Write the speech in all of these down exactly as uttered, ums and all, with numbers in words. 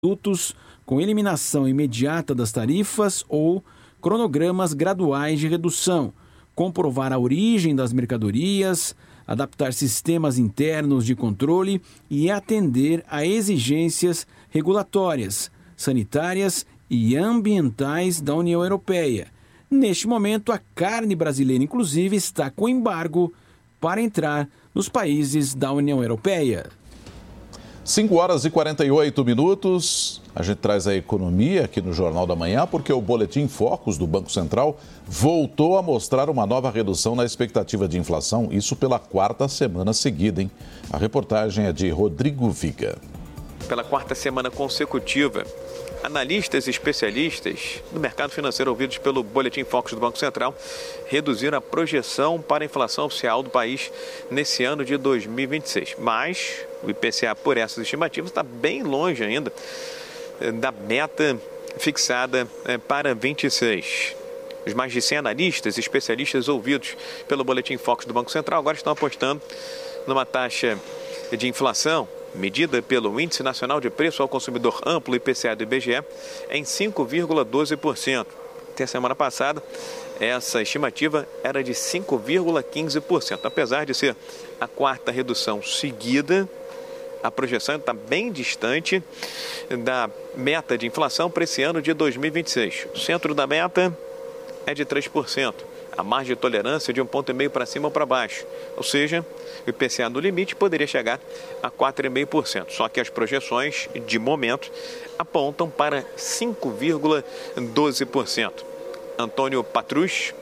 produtos com eliminação imediata das tarifas ou cronogramas graduais de redução, comprovar a origem das mercadorias, adaptar sistemas internos de controle e atender a exigências regulatórias, sanitárias e ambientais da União Europeia. Neste momento, a carne brasileira, inclusive, está com embargo para entrar nos países da União Europeia. cinco horas e quarenta e oito minutos. A gente traz a economia aqui no Jornal da Manhã, porque o Boletim Focus do Banco Central voltou a mostrar uma nova redução na expectativa de inflação, isso pela quarta semana seguida, hein? A reportagem é de Rodrigo Viga. Pela quarta semana consecutiva, analistas e especialistas do mercado financeiro ouvidos pelo Boletim Focus do Banco Central reduziram a projeção para a inflação oficial do país nesse ano de dois mil e vinte e seis. Mas o I P C A, por essas estimativas, está bem longe ainda da meta fixada para vinte e seis. Os mais de cem analistas e especialistas ouvidos pelo Boletim Focus do Banco Central agora estão apostando numa taxa de inflação medida pelo Índice Nacional de Preço ao Consumidor Amplo, I P C A do I B G E, em cinco vírgula doze por cento. Até a semana passada, essa estimativa era de cinco vírgula quinze por cento. Apesar de ser a quarta redução seguida, a projeção está bem distante da meta de inflação para esse ano de dois mil e vinte e seis. O centro da meta é de três por cento. A margem de tolerância é de um ponto e meio para cima ou para baixo. Ou seja, o I P C A no limite poderia chegar a quatro vírgula cinco por cento. Só que as projeções, de momento, apontam para cinco vírgula doze por cento. Antônio Patrus,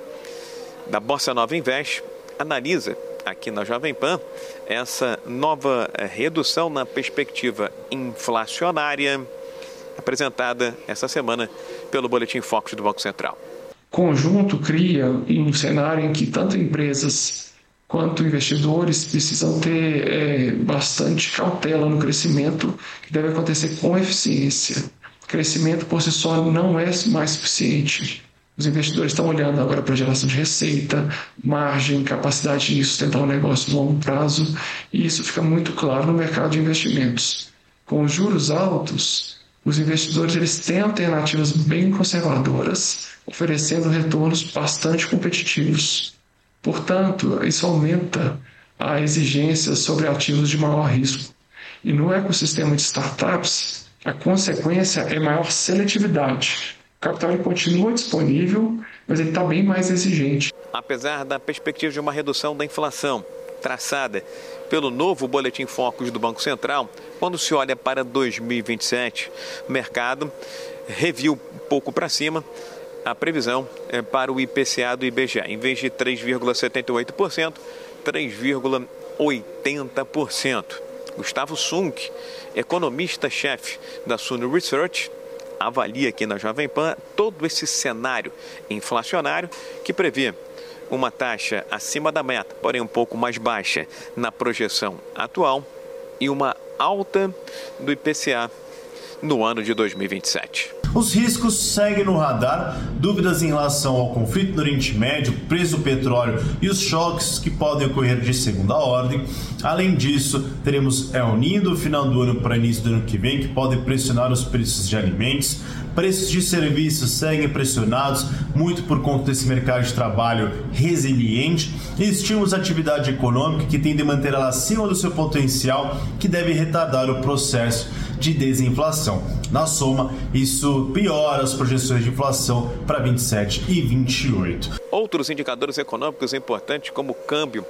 da Bossa Nova Invest, analisa aqui na Jovem Pan essa nova redução na perspectiva inflacionária apresentada essa semana pelo Boletim Focus do Banco Central. Conjunto cria um cenário em que tanto empresas quanto investidores precisam ter é, bastante cautela no crescimento, que deve acontecer com eficiência. O crescimento por si só não é mais suficiente. Os investidores estão olhando agora para a geração de receita, margem, capacidade de sustentar um negócio no longo prazo, e isso fica muito claro no mercado de investimentos. Com os juros altos, os investidores eles têm alternativas bem conservadoras, oferecendo retornos bastante competitivos. Portanto, isso aumenta a exigência sobre ativos de maior risco. E no ecossistema de startups, a consequência é maior seletividade. O capital ele continua disponível, mas ele está bem mais exigente. Apesar da perspectiva de uma redução da inflação traçada pelo novo Boletim Focus do Banco Central, quando se olha para dois mil e vinte e sete, o mercado reviu um pouco para cima a previsão é para o I P C A do I B G E. Em vez de três vírgula setenta e oito por cento, três vírgula oitenta por cento. Gustavo Sunk, economista-chefe da Suno Research, avalia aqui na Jovem Pan todo esse cenário inflacionário que prevê uma taxa acima da meta, porém um pouco mais baixa na projeção atual, e uma alta do I P C A no ano de dois mil e vinte e sete. Os riscos seguem no radar, dúvidas em relação ao conflito no Oriente Médio, preço do petróleo e os choques que podem ocorrer de segunda ordem. Além disso, teremos El Niño do final do ano para início do ano que vem, que podem pressionar os preços de alimentos. Preços de serviços seguem pressionados, muito por conta desse mercado de trabalho resiliente, e estimula a atividade econômica que tem de manter ela acima do seu potencial, que deve retardar o processo de desinflação. Na soma, isso piora as projeções de inflação para vinte e sete e vinte e oito. Outros indicadores econômicos importantes, como o câmbio,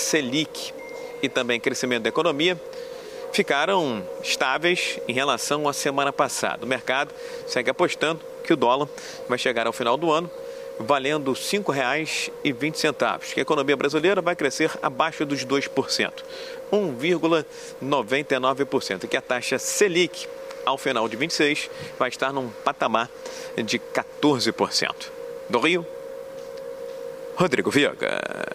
Selic e também crescimento da economia, ficaram estáveis em relação à semana passada. O mercado segue apostando que o dólar vai chegar ao final do ano valendo cinco reais e vinte centavos, que a economia brasileira vai crescer abaixo dos dois por cento, um vírgula noventa e nove por cento, e que a taxa Selic, ao final de vinte e seis, vai estar num patamar de quatorze por cento. Do Rio, Rodrigo Viega.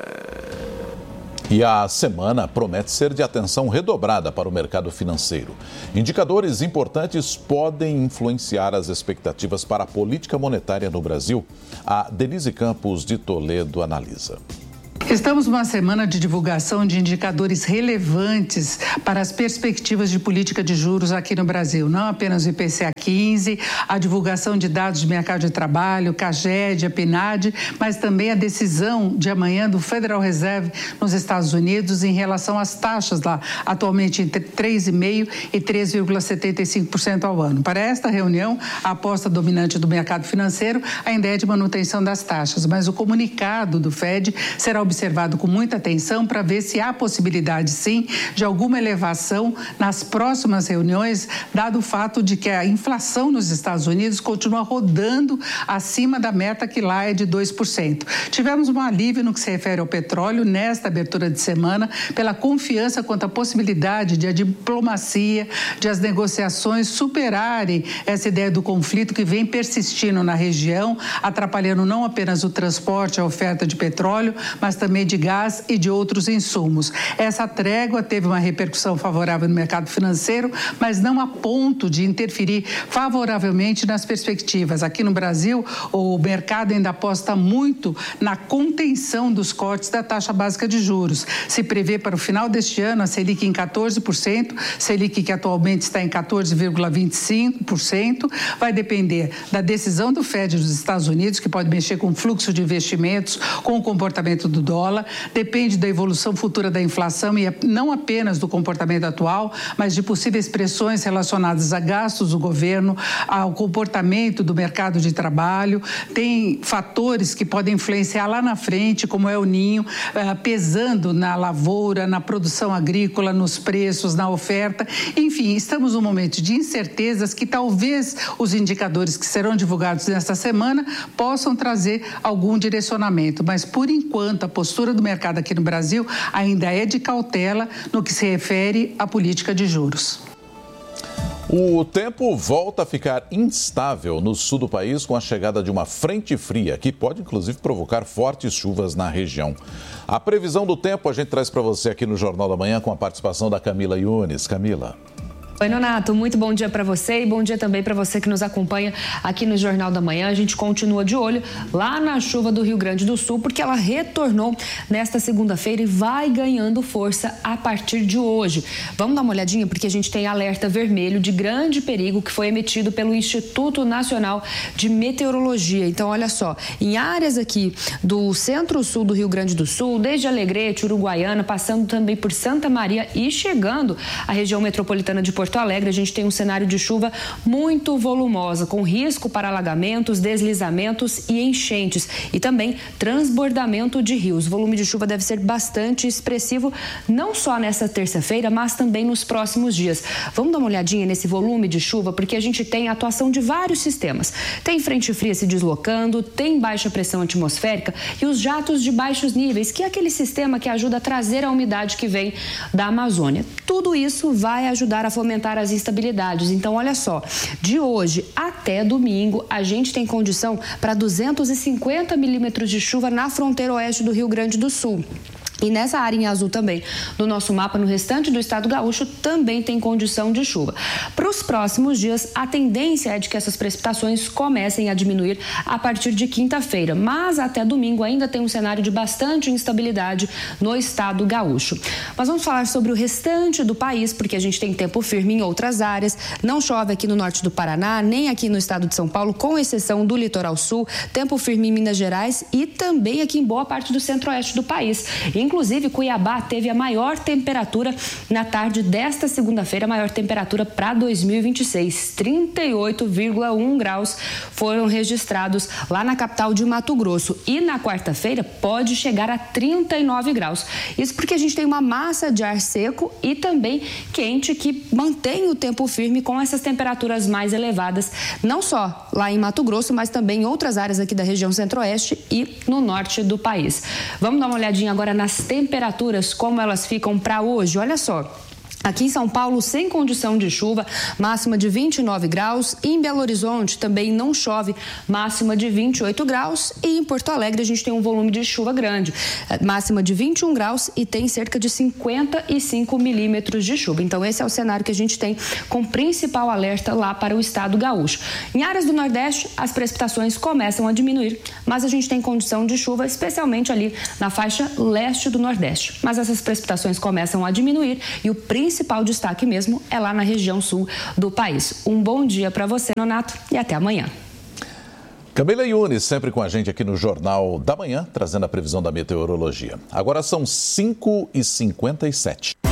E a semana promete ser de atenção redobrada para o mercado financeiro. Indicadores importantes podem influenciar as expectativas para a política monetária no Brasil. A Denise Campos de Toledo analisa. Estamos numa semana de divulgação de indicadores relevantes para as perspectivas de política de juros aqui no Brasil. Não apenas o I P C A quinze, a divulgação de dados de mercado de trabalho, CAGED, a PNAD, mas também a decisão de amanhã do Federal Reserve nos Estados Unidos em relação às taxas lá, atualmente entre três vírgula cinco por cento e três vírgula setenta e cinco por cento ao ano. Para esta reunião, a aposta dominante do mercado financeiro ainda é de manutenção das taxas, mas o comunicado do Fed será observado observado com muita atenção para ver se há possibilidade, sim, de alguma elevação nas próximas reuniões, dado o fato de que a inflação nos Estados Unidos continua rodando acima da meta que lá é de dois por cento. Tivemos um alívio no que se refere ao petróleo nesta abertura de semana, pela confiança quanto à possibilidade de a diplomacia, de as negociações superarem essa ideia do conflito que vem persistindo na região, atrapalhando não apenas o transporte, a oferta de petróleo, mas também também de gás e de outros insumos. Essa trégua teve uma repercussão favorável no mercado financeiro, mas não a ponto de interferir favoravelmente nas perspectivas. Aqui no Brasil, o mercado ainda aposta muito na contenção dos cortes da taxa básica de juros. Se prevê para o final deste ano a Selic em quatorze por cento, Selic que atualmente está em quatorze vírgula vinte e cinco por cento, vai depender da decisão do Fed dos Estados Unidos, que pode mexer com o fluxo de investimentos, com o comportamento do dólar, depende da evolução futura da inflação e não apenas do comportamento atual, mas de possíveis pressões relacionadas a gastos do governo, ao comportamento do mercado de trabalho. Tem fatores que podem influenciar lá na frente, como é o Ninho, pesando na lavoura, na produção agrícola, nos preços, na oferta. Enfim, estamos num momento de incertezas que talvez os indicadores que serão divulgados nesta semana possam trazer algum direcionamento, mas por enquanto a postura do mercado aqui no Brasil ainda é de cautela no que se refere à política de juros. O tempo volta a ficar instável no sul do país com a chegada de uma frente fria, que pode inclusive provocar fortes chuvas na região. A previsão do tempo a gente traz para você aqui no Jornal da Manhã com a participação da Camila Yunes. Camila. Oi, Nonato, muito bom dia para você e bom dia também para você que nos acompanha aqui no Jornal da Manhã. A gente continua de olho lá na chuva do Rio Grande do Sul, porque ela retornou nesta segunda-feira e vai ganhando força a partir de hoje. Vamos dar uma olhadinha, porque a gente tem alerta vermelho de grande perigo que foi emitido pelo Instituto Nacional de Meteorologia. Então, olha só, em áreas aqui do centro-sul do Rio Grande do Sul, desde Alegrete, Uruguaiana, passando também por Santa Maria e chegando à região metropolitana de Porto Porto Alegre, a gente tem um cenário de chuva muito volumosa, com risco para alagamentos, deslizamentos e enchentes, e também transbordamento de rios. O volume de chuva deve ser bastante expressivo, não só nessa terça-feira, mas também nos próximos dias. Vamos dar uma olhadinha nesse volume de chuva, porque a gente tem a atuação de vários sistemas. Tem frente fria se deslocando, tem baixa pressão atmosférica e os jatos de baixos níveis, que é aquele sistema que ajuda a trazer a umidade que vem da Amazônia. Tudo isso vai ajudar a fomentar as instabilidades. Então, olha só, de hoje até domingo, a gente tem condição para duzentos e cinquenta milímetros de chuva na fronteira oeste do Rio Grande do Sul. E nessa área em azul também, do nosso mapa, no restante do estado gaúcho, também tem condição de chuva. Para os próximos dias, a tendência é de que essas precipitações comecem a diminuir a partir de quinta-feira, mas até domingo ainda tem um cenário de bastante instabilidade no estado gaúcho. Mas vamos falar sobre o restante do país, porque a gente tem tempo firme em outras áreas. Não chove aqui no norte do Paraná, nem aqui no estado de São Paulo, com exceção do litoral sul. Tempo firme em Minas Gerais e também aqui em boa parte do centro-oeste do país. Inclusive, Cuiabá teve a maior temperatura na tarde desta segunda-feira, a maior temperatura para dois mil e vinte e seis. trinta e oito vírgula um graus foram registrados lá na capital de Mato Grosso. E na quarta-feira pode chegar a trinta e nove graus. Isso porque a gente tem uma massa de ar seco e também quente que mantém o tempo firme com essas temperaturas mais elevadas, não só lá em Mato Grosso, mas também em outras áreas aqui da região centro-oeste e no norte do país. Vamos dar uma olhadinha agora nas temperaturas, como elas ficam para hoje. Olha só. Aqui em São Paulo, sem condição de chuva, máxima de vinte e nove graus. Em Belo Horizonte também não chove, máxima de vinte e oito graus. E em Porto Alegre a gente tem um volume de chuva grande, máxima de vinte e um graus e tem cerca de cinquenta e cinco milímetros de chuva. Então esse é o cenário que a gente tem com principal alerta lá para o estado gaúcho. Em áreas do Nordeste, as precipitações começam a diminuir, mas a gente tem condição de chuva, especialmente ali na faixa leste do Nordeste. Mas essas precipitações começam a diminuir e o principal O principal destaque mesmo é lá na região sul do país. Um bom dia para você, Nonato, e até amanhã. Camila Yunes, sempre com a gente aqui no Jornal da Manhã, trazendo a previsão da meteorologia. Agora são cinco e cinquenta e sete.